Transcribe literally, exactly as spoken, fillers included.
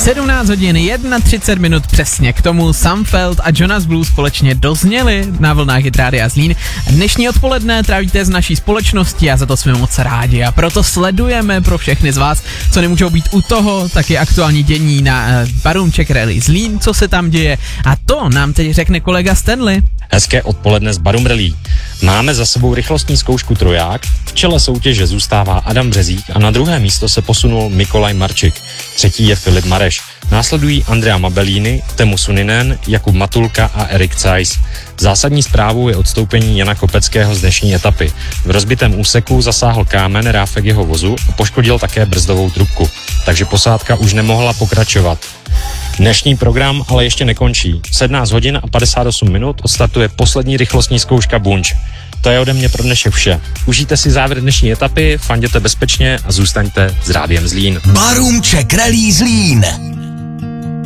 sedmnáct hodin třicet jedna minut přesně, k tomu Samfeld a Jonas Blue společně dozněli na vlnách Hit Rádia Zlín. Dnešní odpoledne trávíte z naší společnosti a za to jsme moc rádi a proto sledujeme pro všechny z vás, co nemůžou být u toho, tak je aktuální dění na uh, Barum Czech Rally Zlín, co se tam děje, a to nám teď řekne kolega Stanley. Hezké odpoledne z Barum Rally. Máme za sebou rychlostní zkoušku troják, v čele soutěže zůstává Adam Březík a na druhé místo se posunul Mikolaj Marčik. Třetí je Filip Mareš. Následují Andrea Mabellini, Teemu Suninen, Jakub Matulka a Erik Zeiss. Zásadní zprávou je odstoupení Jana Kopeckého z dnešní etapy. V rozbitém úseku zasáhl kámen ráfek jeho vozu a poškodil také brzdovou trubku, takže posádka už nemohla pokračovat. Dnešní program ale ještě nekončí. V sedmnáct hodin a padesát osm minut odstartuje poslední rychlostní zkouška Bunč. To je ode mě pro dnešek vše. Užijte si závěr dnešní etapy, fanděte bezpečně a zůstaňte s Rádiem Zlín. Barum Czech Rally Zlín.